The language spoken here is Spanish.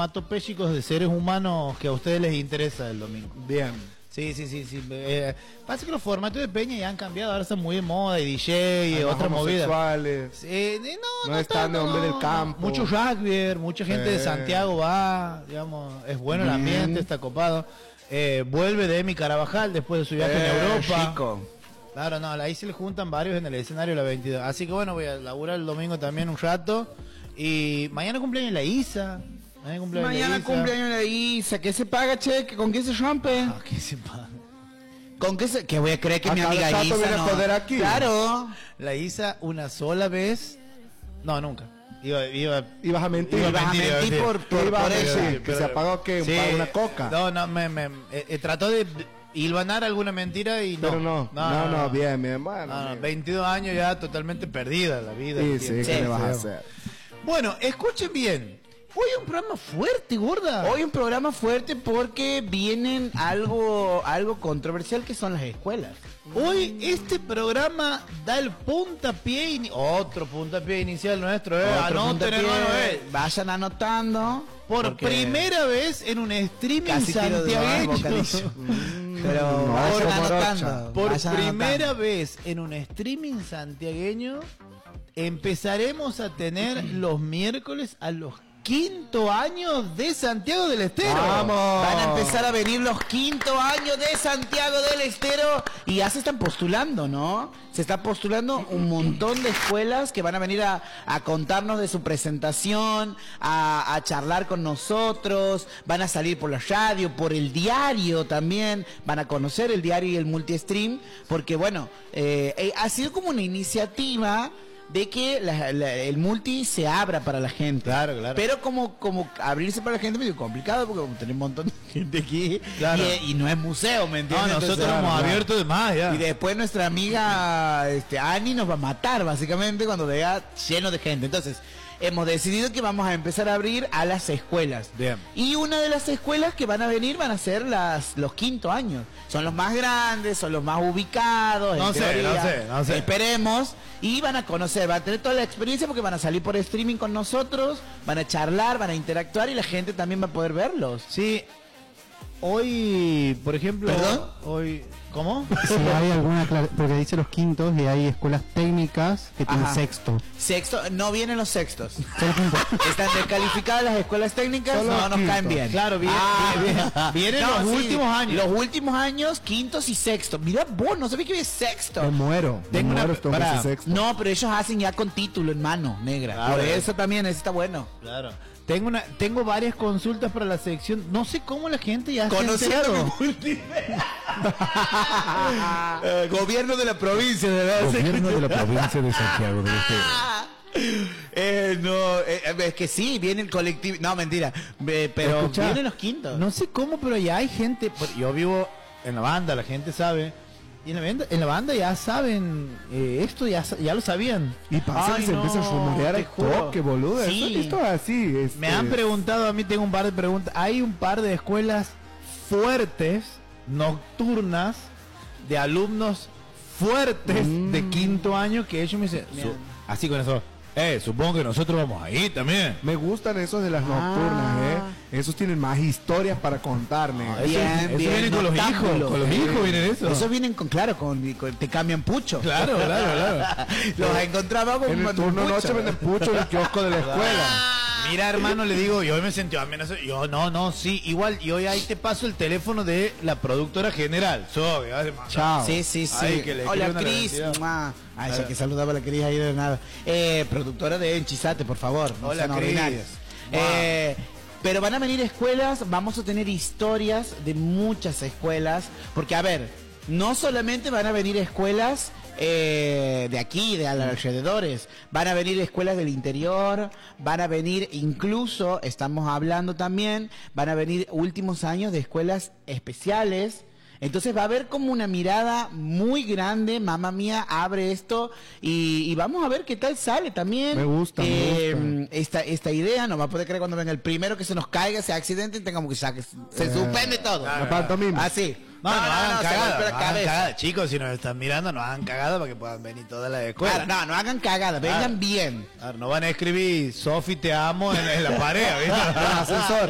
onomatopéyicos de seres humanos que a ustedes les interesa el domingo. Bien. Sí. Pasa que los formatos de Peña ya han cambiado, ahora están muy de moda, y DJ, y otra movida. No están de hombre del campo. Mucho rugby, mucha gente de Santiago va, digamos, es bueno el ambiente, está copado. Vuelve de Emi Carabajal después de su viaje en Europa. Chico. Claro, no, ahí se le juntan varios en el escenario la 22. Así que bueno, voy a laburar el domingo también un rato. Y mañana cumpleaños la Isa. Mañana cumpleaños la Isa. ¿Qué se paga, che? ¿Con qué se rompe? ¿Qué se paga? ¿Con qué se...? Que voy a creer que mi Acá amiga Sato Isa viene a no... joder aquí. Claro. La Isa una sola vez. No, nunca. Ibas a mentir. Ibas a mentir por eso. Que se apagó que Sí. una coca. No, trató de hilvanar alguna mentira y no. Pero no, bien. Bueno, No, bien. 22 años ya totalmente perdida la vida. Sí, el sí, tiempo. ¿qué le vas a feo. hacer? Bueno, escuchen bien. Hoy un programa fuerte, gorda. Hoy un programa fuerte porque vienen algo controversial que son las escuelas. Hoy este programa da el puntapié, otro puntapié inicial nuestro, Otro anoten, puntapié. hermano, Vayan anotando. por porque primera vez en un streaming casi tiro de santiagueño. bocadillo. Pero No, vayan como anotando. Por vayan primera anotando. vez en un streaming santiagueño empezaremos a tener los miércoles a los 5º años de Santiago del Estero. ¡Vamos! Van a empezar a venir los 5º años de Santiago del Estero y ya se están postulando, ¿no? Se está postulando un montón de escuelas que van a venir a contarnos de su presentación, a charlar con nosotros, van a salir por la radio, por el diario también, van a conocer el diario y el multistream, porque bueno, ha sido como una iniciativa de que el multi se abra para la gente. Claro. Pero como abrirse para la gente es medio complicado porque como tenemos un montón de gente aquí Claro. y no es museo, ¿me No, entiendes? nosotros Entonces, hemos claro. abierto de más ya. Y después nuestra amiga Ani nos va a matar básicamente cuando vea lleno de gente. Entonces, hemos decidido que vamos a empezar a abrir a las escuelas. Bien. Y una de las escuelas que van a venir van a ser los 5º años. Son los más grandes, son los más ubicados. No en sé, teoría. no sé. Esperemos. Y van a conocer, van a tener toda la experiencia porque van a salir por streaming con nosotros, van a charlar, van a interactuar y la gente también va a poder verlos. Sí. Hoy, por ejemplo... ¿Perdón? Hoy... ¿Cómo? Si hay alguna porque dice los quintos y hay escuelas técnicas que tienen Ajá. sexto. Sexto, no vienen los sextos. Solo quinto. Están descalificadas las escuelas técnicas, Solo no nos quinto. caen bien. Claro, vienen los últimos años. Los últimos años, quintos y sextos. Mira vos, no sabés que es sexto. Me muero. Tengo una- esto pará. ese sexto. No, pero ellos hacen ya con título en mano, negra. Claro. Por eso también, eso está bueno. Claro. Tengo varias consultas para la sección. No sé cómo la gente ya se ha Conociendo enterado. Gobierno de la provincia, de verdad. Gobierno de la provincia de Santiago del Estero. Es que sí, viene el colectivo. No, mentira. Pero Escuchá, vienen los quintos. No sé cómo, pero ya hay gente. Yo vivo en la banda, la gente sabe. Y en la banda ya saben esto, ya lo sabían. Y pasa Ay, que se no, empieza a rumorear te al juro. toque, boludo. Sí. Esto es así. Me han preguntado, a mí tengo un par de preguntas. Hay un par de escuelas fuertes, nocturnas, de alumnos fuertes de 5º año que ellos me dicen, así con eso, supongo que nosotros vamos ahí también. Me gustan esos de las nocturnas, Esos tienen más historias para contarme. Eso viene con los hijos, noctámbulos. con los hijos vienen eso. Esos vienen con te cambian pucho. Claro. Los encontrábamos En el turno noche venden pucho en el kiosco de la escuela. Mira, hermano, le digo, yo hoy me sentí amenazado. Yo, no, sí, igual, y hoy ahí te paso el teléfono de la productora general. Chao. Sí. Ay, que le Hola, quiero una Cris. cantidad. Mua. Ay, sí, que saludaba a la Cris ahí de nada. Productora de Enchizate, por favor. No Hola, sean Cris. ordinarios. Wow. Pero van a venir escuelas, vamos a tener historias de muchas escuelas. Porque, a ver, no solamente van a venir escuelas de aquí, de alrededores, van a venir escuelas del interior, van a venir incluso, estamos hablando también, van a venir últimos años de escuelas especiales. Entonces va a haber como una mirada muy grande, mamá mía, abre esto y vamos a ver qué tal sale también. Me gusta. Esta idea, no va a poder creer cuando venga el primero que se nos caiga, sea accidente y tengamos que se suspende todo. La pantomima. Así. No hagan se golpea la cagada, cabeza. chicos, si nos están mirando, no hagan cagada para que puedan venir todas las escuelas. Claro, no hagan cagada, vengan bien. Claro, no van a escribir Sofi te amo en la pared, ¿viste? En el ascensor.